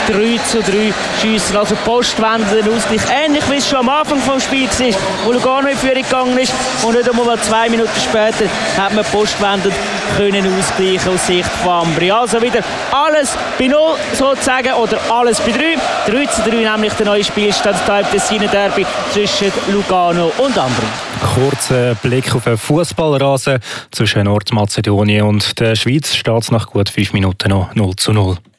3:3 schiessen. Also postwendend den Ausgleich. Ähnlich wie es schon am Anfang des Spiels war, wo Lugano in Führung gegangen ist. Und nicht einmal 2 Minuten später hat man postwendend können ausgleichen aus Sicht von Ambri. Also wieder alles bei 0 sozusagen oder alles bei 3. 3:3 nämlich der neue Spielstand im Tessiner Derby zwischen Lugano und Ambri. Kurzer Blick auf den Fußballrasen zwischen Nordmazedonien und der Schweiz steht es nach gut 5 Minuten noch 0:0.